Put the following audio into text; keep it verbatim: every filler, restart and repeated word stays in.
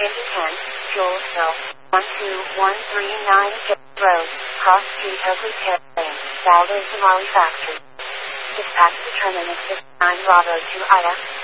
Indy ten, fuel spill. one two one three nine Road, Cross Street, Oakley Terrace, Valdez, Zamali Factory. Dispatch determinant six nine Bravo to Ida.